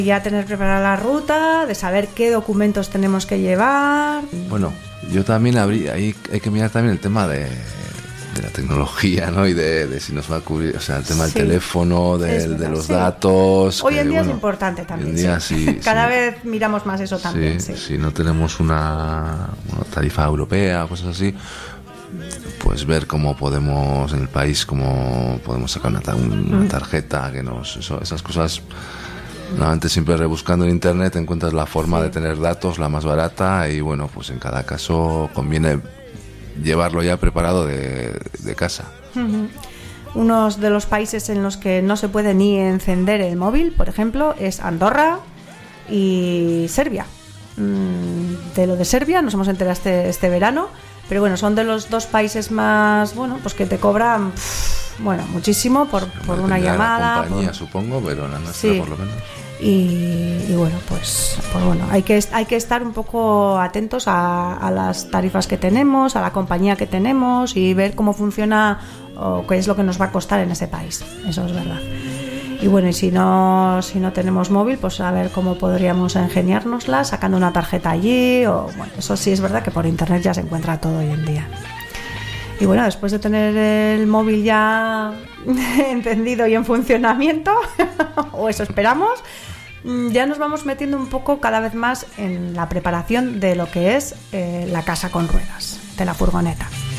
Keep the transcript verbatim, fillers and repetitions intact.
Ya tener preparada la ruta, de saber qué documentos tenemos que llevar. Bueno, yo también habría, ahí hay que mirar también el tema de, de la tecnología, ¿no? Y de, de si nos va a cubrir, o sea, el tema Sí. del teléfono, del, de los sí. datos. Hoy que, en día bueno, es importante también. Hoy en día sí. sí. Cada sí. vez miramos más eso también. Sí, sí. Si no tenemos una, una tarifa europea o cosas así, pues ver cómo podemos en el país, cómo podemos sacar una, una tarjeta, que nos, eso, esas cosas. No, antes siempre rebuscando en internet encuentras la forma sí. de tener datos, la más barata, y bueno, pues en cada caso conviene llevarlo ya preparado de, de casa. Uh-huh. Unos de los países en los que no se puede ni encender el móvil, por ejemplo, es Andorra y Serbia. De lo de Serbia nos hemos enterado este, este verano, pero bueno, son de los dos países más, bueno, pues que te cobran, pff, bueno, muchísimo por, por una llamada. La compañía, por... supongo, pero la nuestra sí. por lo menos. Y, y bueno, pues, pues bueno, hay que, hay que estar un poco atentos a, a las tarifas que tenemos, a la compañía que tenemos y ver cómo funciona o qué es lo que nos va a costar en ese país. Eso es verdad. Y bueno, y si no, si no tenemos móvil, pues a ver cómo podríamos ingeniárnosla sacando una tarjeta allí. O bueno, eso sí es verdad que por internet ya se encuentra todo hoy en día. Y bueno, después de tener el móvil ya encendido y en funcionamiento, o eso esperamos, ya nos vamos metiendo un poco cada vez más en la preparación de lo que es eh, la casa con ruedas, de la furgoneta.